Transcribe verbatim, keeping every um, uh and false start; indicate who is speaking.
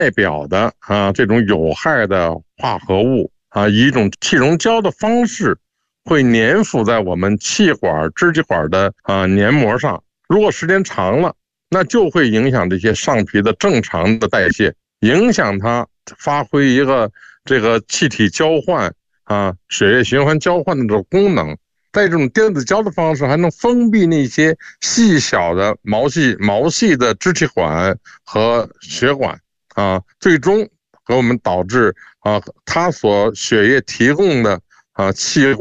Speaker 1: 表的啊这种有害的化合物啊，以一种气溶胶的方式会粘附在我们气管、支气管的啊黏膜上。如果时间长了，那就会影响这些上皮的正常的代谢，影响它发挥一个这个气体交换啊、血液循环交换的这种功能。在这种电子胶的方式，还能封闭那些细小的毛细毛细的支气管和血管啊，最终给我们导致啊，它所血液提供的啊气